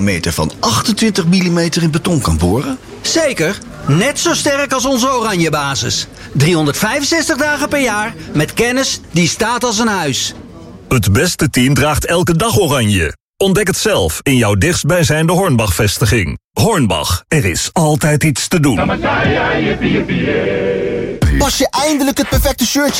meter van 28 mm in beton kan boren? Zeker, net zo sterk als onze oranje basis. 365 dagen per jaar, met kennis die staat als een huis. Het beste team draagt elke dag oranje. Ontdek het zelf in jouw dichtstbijzijnde Hornbach-vestiging. Hornbach, er is altijd iets te doen. Pas je eindelijk het perfecte shirtje